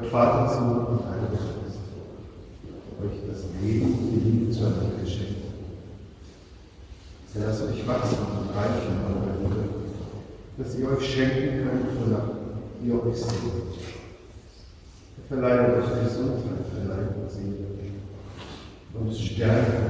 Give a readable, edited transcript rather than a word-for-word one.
Gott Vater, Sohn und Heiliger Geist euch das Leben und die Liebe zueinander geschenkt. Lasst euch wachsen und reichen in eurer Liebe, dass ihr euch schenken könnt, wonach ihr euch sehnt. Verleihe euch Gesundheit für Leib und Seele und Stärke